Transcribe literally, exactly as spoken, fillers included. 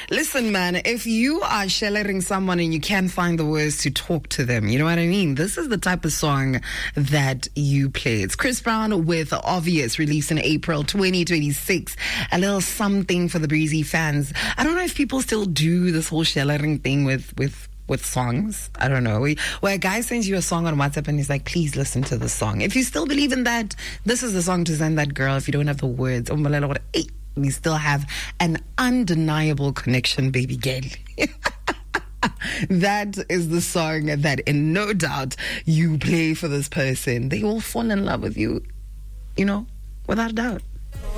Listen, man, if you are shellering someone and you can't find the words to talk to them, you know what I mean? This is the type of song that you play. It's Chris Brown with Obvious, released in April twenty twenty-six. A little something for the Breezy fans. I don't know if people still do this whole shellering thing with, with, with songs. I don't know. Where a guy sends you a song on WhatsApp and he's like, please listen to the song. If you still believe in that, this is the song to send that girl if you don't have the words. We still have an undeniable connection, baby girl. That is the song that, in no doubt, you play for this person. They will fall in love with you, you know, without a doubt.